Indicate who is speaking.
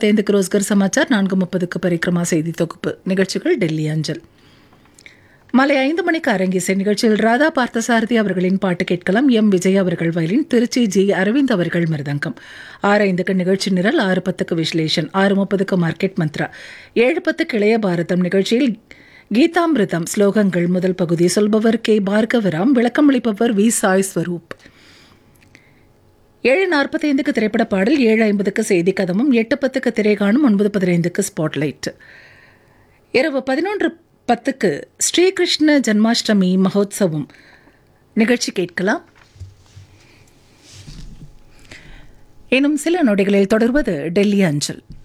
Speaker 1: 3:45க்கு ரோஸ்கர் சமாச்சார், 4:30க்கு பரிக்ரமா செய்தி தொகுப்பு நிகழ்ச்சிகள் டெல்லி அஞ்சல். மாலை 5 மணிக்கு அரங்கிசை நிகழ்ச்சியில் ராதா பார்த்தசாரதி அவர்களின் பாட்டு கேட்கலாம். எம் விஜய் அவர்கள் வயலின், திருச்சி ஜி அரவிந்த் அவர்கள் மிருதங்கம். 6:05க்கு நிகழ்ச்சி நிரல், 6:10க்கு விஸ்லேஷன், 6:30க்கு மார்க்கெட் மந்த்ரா, 7:10க்கு இளைய பாரதம் நிகழ்ச்சியில் கீதாமிருதம் ஸ்லோகங்கள் முதல் பகுதி. சொல்பவர் கே பார்கவராம், விளக்கமளிப்பவர் வி சாய் ஸ்வரூப். 7:45க்கு திரைப்பட பாடல், 7:50க்கு செய்தி கதமும், 8:10க்கு திரைகாணும், 9:15க்கு ஸ்பாட்லைட். இரவு 11:10க்கு ஸ்ரீகிருஷ்ண ஜன்மாஷ்டமி மகோத்சவம் நிகழ்ச்சி கேட்கலாம். இன்னும் சில நொடிகளில் தொடர்வது டெல்லி அஞ்சல்.